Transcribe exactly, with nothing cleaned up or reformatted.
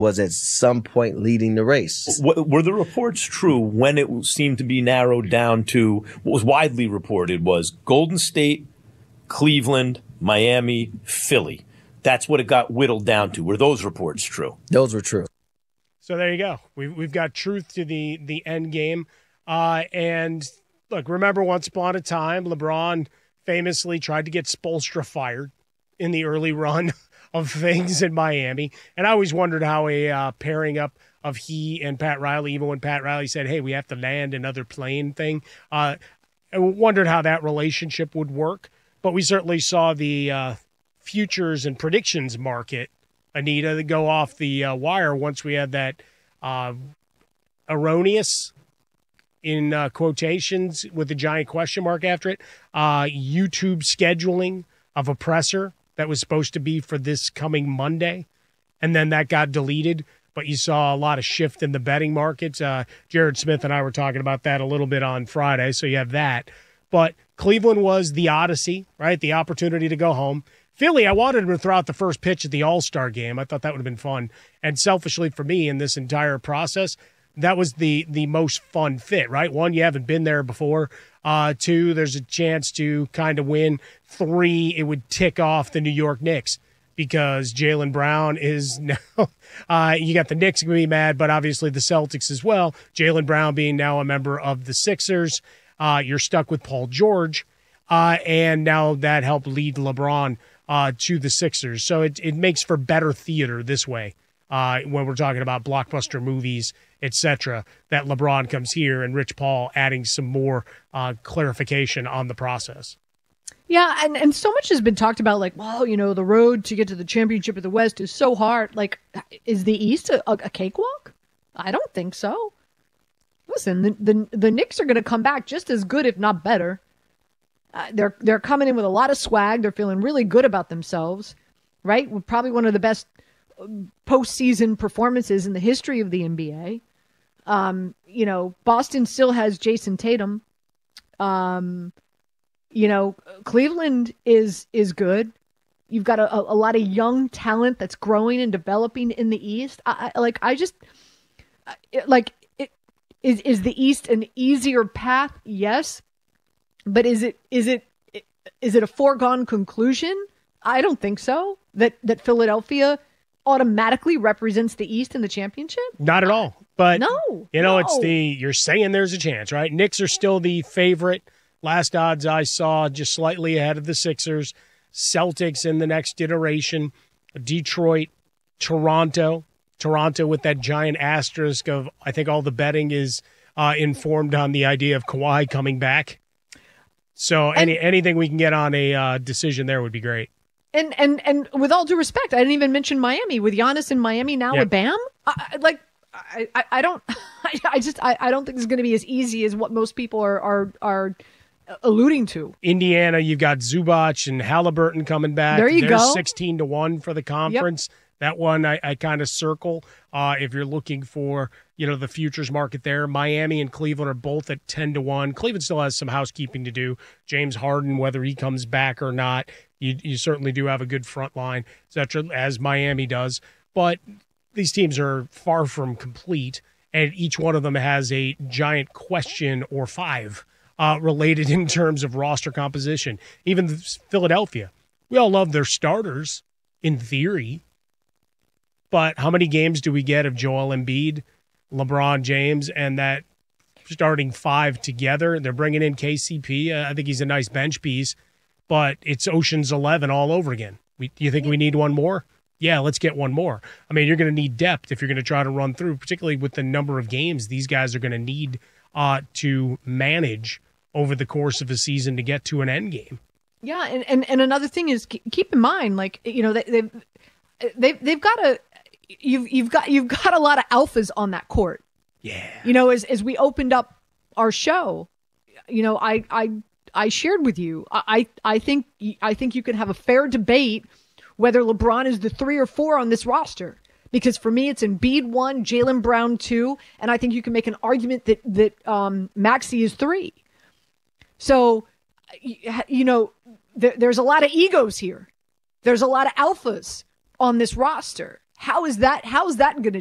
was at some point leading the race. Were the reports true when it seemed to be narrowed down to what was widely reported was Golden State, Cleveland, Miami, Philly? That's what it got whittled down to. Were those reports true? Those were true. So there you go. We've, we've got truth to the, the end game. Uh, and look, remember once upon a time, LeBron famously tried to get Spoelstra fired in the early run of things in Miami. And I always wondered how a uh, pairing up of he and Pat Riley, even when Pat Riley said, hey, we have to land another plane thing, uh, I wondered how that relationship would work. But we certainly saw the uh, futures and predictions market, Anita, to go off the uh, wire once we had that uh, erroneous, in uh, quotations with a giant question mark after it, uh, YouTube scheduling of a presser that was supposed to be for this coming Monday, and then that got deleted. But you saw a lot of shift in the betting markets. Uh, Jared Smith and I were talking about that a little bit on Friday, so you have that. But Cleveland was the odyssey, right? The opportunity to go home. Philly, I wanted him to throw out the first pitch at the All-Star game. I thought that would have been fun. And selfishly for me in this entire process, that was the the most fun fit, right? One, you haven't been there before. Uh, two, there's a chance to kind of win. Three, it would tick off the New York Knicks because Jaylen Brown is now uh, – you got the Knicks going to be mad, but obviously the Celtics as well. Jaylen Brown being now a member of the Sixers. Uh, you're stuck with Paul George, uh, and now that helped lead LeBron uh, to the Sixers. So it, it makes for better theater this way uh, when we're talking about blockbuster movies, et cetera, that LeBron comes here and Rich Paul adding some more uh, clarification on the process. Yeah, and, and so much has been talked about, like, well, you know, the road to get to the championship of the West is so hard. Like, is the East a, a cakewalk? I don't think so. Listen, the the, the Knicks are going to come back just as good, if not better. Uh, they're they're coming in with a lot of swag. They're feeling really good about themselves, right? Probably one of the best postseason performances in the history of the N B A. Um, you know, Boston still has Jason Tatum. Um, you know, Cleveland is is good. You've got a, a lot of young talent that's growing and developing in the East. I, I like. I just like. It, is is the East an easier path? Yes, but is it is it is it a foregone conclusion? I don't think so. That that Philadelphia automatically represents the East in the championship? Not at all. But no, you know, no. it's the you're saying there's a chance, right? Knicks are still the favorite. Last odds I saw, just slightly ahead of the Sixers. Celtics in the next iteration. Detroit, Toronto. Toronto with that giant asterisk of, I think all the betting is uh, informed on the idea of Kawhi coming back. So any and, anything we can get on a uh, decision there would be great. And and and with all due respect, I didn't even mention Miami. With Giannis in Miami now yep. with Bam, I, like I, I, I don't, I, I just I, I don't think it's going to be as easy as what most people are are are alluding to. Indiana, you've got Zubac and Halliburton coming back. There you They're go. sixteen to one for the conference. Yep. That one I, I kind of circle uh, if you're looking for, you know, the futures market there. Miami and Cleveland are both at ten to one. Cleveland still has some housekeeping to do. James Harden, whether he comes back or not, you, you certainly do have a good front line, et cetera, as Miami does. But these teams are far from complete, and each one of them has a giant question or five uh, related in terms of roster composition. Even Philadelphia, we all love their starters in theory. But how many games do we get of Joel Embiid, LeBron James, and that starting five together? They're bringing in K C P. Uh, I think he's a nice bench piece, but it's Ocean's Eleven all over again. We, do you think we need one more? Yeah, let's get one more. I mean, you're going to need depth if you're going to try to run through, particularly with the number of games these guys are going to need uh, to manage over the course of a season to get to an end game. Yeah, and, and, and another thing is, keep in mind, like, you know, they, they've, they've, they've got a, You've you've got you've got a lot of alphas on that court. Yeah. You know, as as we opened up our show, you know, I I I shared with you. I I think I think you could have a fair debate whether LeBron is the three or four on this roster. Because for me, it's Embiid one, Jaylen Brown two, and I think you can make an argument that that um, Maxey is three. So, you know, there, there's a lot of egos here. There's a lot of alphas on this roster. How is that? How is that going to